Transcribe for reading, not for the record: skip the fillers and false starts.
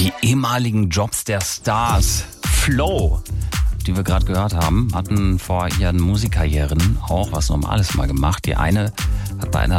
Die ehemaligen Jobs der Stars. Flo, die wir gerade gehört haben, hatten vor ihren Musikkarrieren auch was Normales mal gemacht. Die eine hat bei einer